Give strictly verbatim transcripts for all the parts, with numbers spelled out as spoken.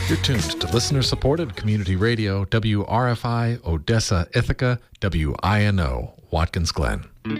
You're tuned to listener-supported community radio, W R F I, Odessa, Ithaca, W I N O, Watkins Glen.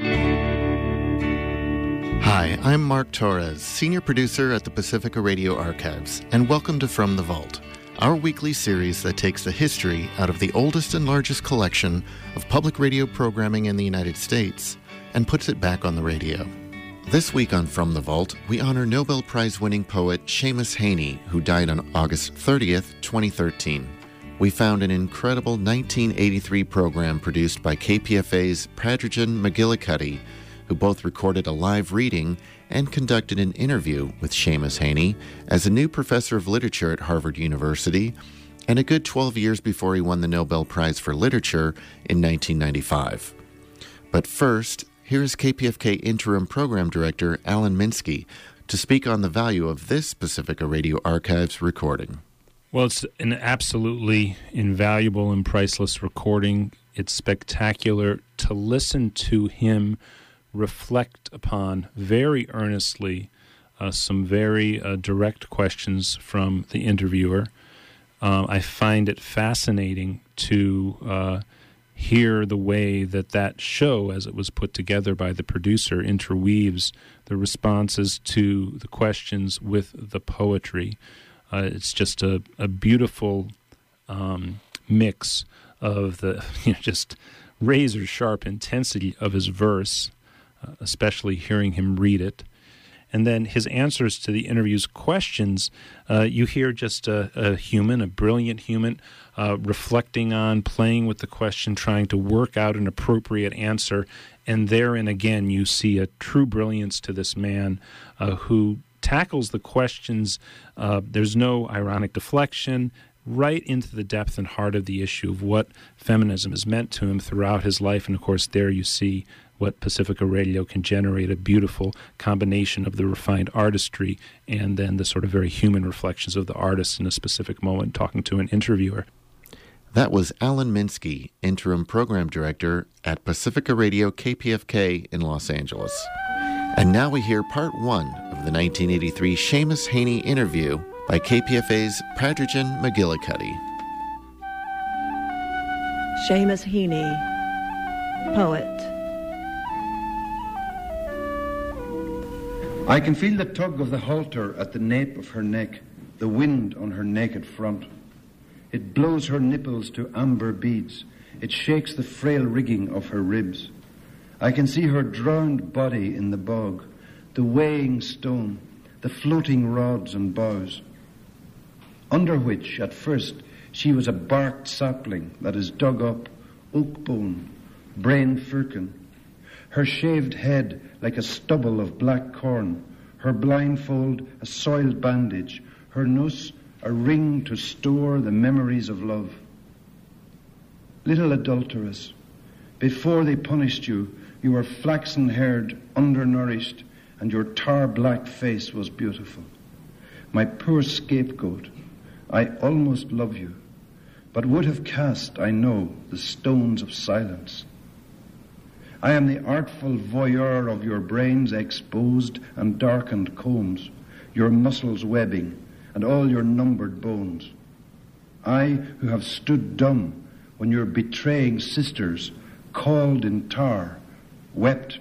Hi, I'm Mark Torres, senior producer at the Pacifica Radio Archives, and welcome to From the Vault, our weekly series that takes the history out of the oldest and largest collection of public radio programming in the United States and puts it back on the radio. This week on From the Vault, we honor Nobel Prize-winning poet Seamus Heaney, who died on August thirtieth, twenty thirteen. We found an incredible nineteen eighty-three program produced by K P F A's Pradrijan McGillicuddy, who both recorded a live reading and conducted an interview with Seamus Heaney as a new professor of literature at Harvard University, and a good twelve years before he won the Nobel Prize for Literature in nineteen ninety-five. But first, here is K P F K Interim Program Director Alan Minsky to speak on the value of this Pacifica Radio Archives recording. Well, it's an absolutely invaluable and priceless recording. It's spectacular to listen to him reflect upon very earnestly uh, some very uh, direct questions from the interviewer. Uh, I find it fascinating to uh, hear the way that that show, as it was put together by the producer, interweaves the responses to the questions with the poetry. Uh, it's just a, a beautiful um, mix of the you know, just razor-sharp intensity of his verse, uh, especially hearing him read it. And then his answers to the interview's questions, uh, you hear just a, a human, a brilliant human, uh, reflecting on, playing with the question, trying to work out an appropriate answer. And therein, again, you see a true brilliance to this man uh, who tackles the questions. Uh, there's no ironic deflection, right into the depth and heart of the issue of what feminism has meant to him throughout his life. And, of course, there you see what Pacifica Radio can generate, a beautiful combination of the refined artistry and then the sort of very human reflections of the artist in a specific moment talking to an interviewer. That was Alan Minsky, Interim Program Director at Pacifica Radio K P F K in Los Angeles. And now we hear part one of the nineteen eighty-three Seamus Heaney interview by K P F A's Pradrijan McGillicuddy. Seamus Heaney, poet. I can feel the tug of the halter at the nape of her neck, the wind on her naked front. It blows her nipples to amber beads. It shakes the frail rigging of her ribs. I can see her drowned body in the bog, the weighing stone, the floating rods and boughs, under which, at first, she was a barked sapling that is dug up, oak bone, brain firkin, her shaved head like a stubble of black corn, her blindfold a soiled bandage, her noose a ring to store the memories of love. Little adulteress, before they punished you, you were flaxen-haired, undernourished, and your tar-black face was beautiful. My poor scapegoat, I almost love you, but would have cast, I know, the stones of silence. I am the artful voyeur of your brain's exposed and darkened combs, your muscles webbing, and all your numbered bones. I who have stood dumb when your betraying sisters, called in tar, wept